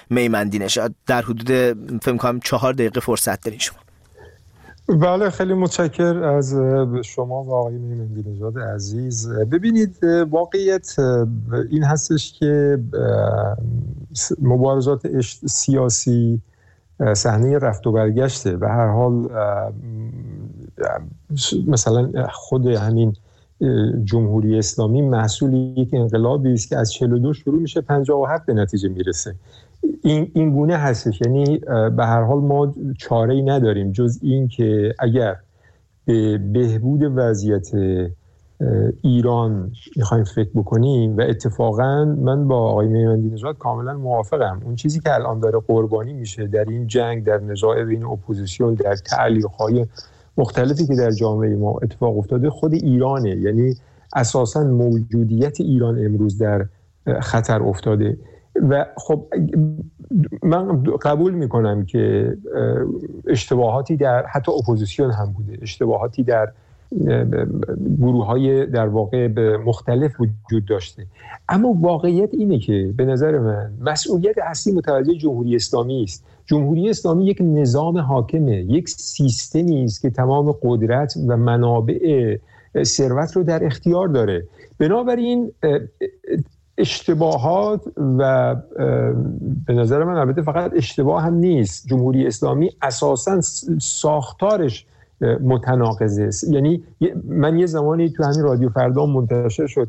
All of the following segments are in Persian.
میمندی نژاد. در حدود فکر کنم 4 دقیقه فرصت دارین شما. بله خیلی متشکر از شما و آقای میمندی نژاد عزیز. ببینید واقعیت این هستش که مبارزات سیاسی صحنه رفت و برگشته. به هر حال مثلا خود همین جمهوری اسلامی محصول یک انقلابی است که از 42 شروع میشه 57 به نتیجه میرسه. این گونه هستش. یعنی به هر حال ما چاره‌ای نداریم جز این که اگر به بهبود وضعیت ایران میخوایم فکر بکنیم، و اتفاقا من با آقای میمندی نژاد کاملا موافقم، اون چیزی که الان داره قربانی میشه در این جنگ، در نزاع بین اپوزیسیون، در تعلیق‌های مختلفی که در جامعه ما اتفاق افتاده خود ایرانه. یعنی اساساً موجودیت ایران امروز در خطر افتاده. و خب من قبول میکنم که اشتباهاتی در حتی اپوزیسیون هم بوده، اشتباهاتی در گروه‌های در واقع مختلف وجود داشته، اما واقعیت اینه که به نظر من مسئولیت اصلی متوجه جمهوری اسلامی است. جمهوری اسلامی یک نظام حاکمه، یک سیستمی است که تمام قدرت و منابع ثروت رو در اختیار داره. بنابراین اشتباهات و به نظر من البته فقط اشتباه هم نیست، جمهوری اسلامی اساساً ساختارش متناقض است. یعنی من یه زمانی تو همین رادیو فردا منتشر شد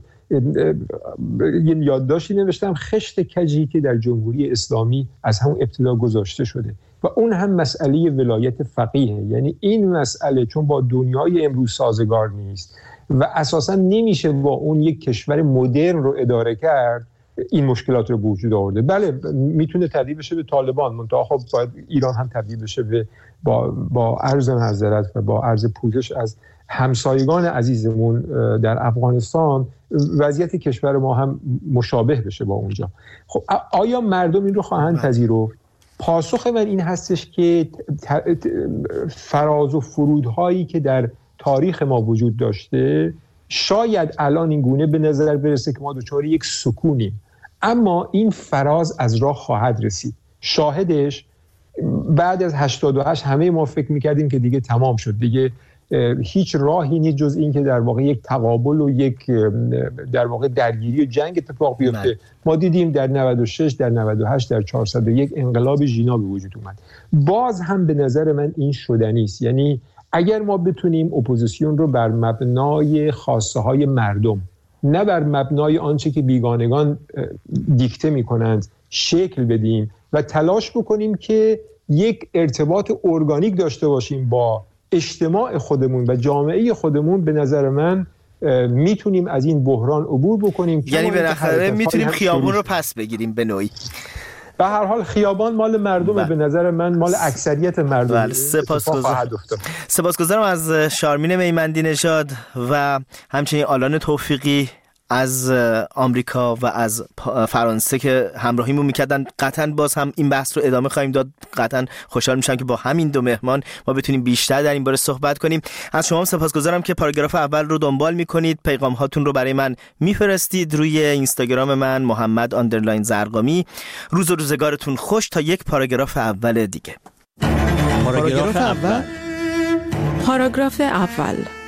یه یادداشتی نوشتم خشت کجی که در جمهوری اسلامی از همون ابتدا گذاشته شده و اون هم مسئله ولایت فقیه. یعنی این مسئله چون با دنیای امروز سازگار نیست و اساسا نمیشه با اون یک کشور مدرن رو اداره کرد، این مشکلات رو به وجود آورده. بله میتونه تبدیل بشه به طالبان، منتها خب باید ایران هم تبدیل بشه به با عرض معذرت و با عرض پوزش از همسایگان عزیزمون در افغانستان وضعیت کشور ما هم مشابه بشه با اونجا. خب آیا مردم این رو خواهند پذیرفت؟ پاسخ من این هستش که فراز و فرودهایی که در تاریخ ما وجود داشته شاید الان این گونه به نظر برسه که ما دچار یک سکونیم، اما این فراز از راه خواهد رسید. شاهدش بعد از 88 همه ما فکر میکردیم که دیگه تمام شد، دیگه هیچ راهی نیست جز این که در واقع یک تقابل و یک در واقع درگیری و جنگ اتفاق بیفته. ما دیدیم در 96 در 98 در 401 انقلاب ژینا به وجود اومد. باز هم به نظر من این شدنی است. یعنی اگر ما بتونیم اپوزیسیون رو بر مبنای خواسته های مردم، نه بر مبنای آنچه که بیگانگان دیکته میکنند، شکل بدیم و تلاش بکنیم که یک ارتباط ارگانیک داشته باشیم با اجتماع خودمون و جامعه خودمون، به نظر من میتونیم از این بحران عبور بکنیم. یعنی بالاخره میتونیم خیابون رو پس بگیریم به نوعی. به هر حال خیابان مال مردمه، به نظر من مال اکثریت مردم. سپاسگزارم از شارمین میمندی نژاد و همچنین آلان توفیقی از آمریکا و از فرانسه که همراهیمون میکردن. قطعا باز هم این بحث رو ادامه خواهیم داد. قطعا خوشحال میشم که با همین دو مهمان ما بتونیم بیشتر در این باره صحبت کنیم. از شما سپاسگزارم که پاراگراف اول رو دنبال میکنید، پیغام هاتون رو برای من میفرستید روی اینستاگرام من محمد_زرقامی. روز و روزگارتون خوش تا یک پاراگراف اول دیگه. پاراگراف اول